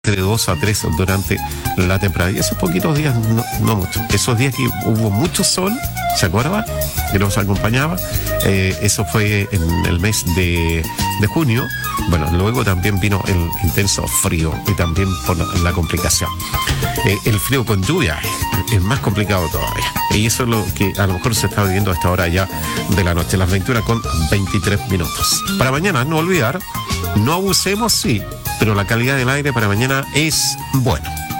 entre 2 a 3 durante la temporada. Y esos poquitos días, no mucho. Esos días que hubo mucho sol, ¿se acuerda? Que nos acompañaba. Eso fue en el mes de junio. Bueno, luego también vino el intenso frío y también por la complicación. El frío con lluvia es más complicado todavía. Y eso es lo que a lo mejor se está viviendo a esta hora ya de la noche, las 21:23. Para mañana, no olvidar, no abusemos, sí, pero la calidad del aire para mañana es bueno.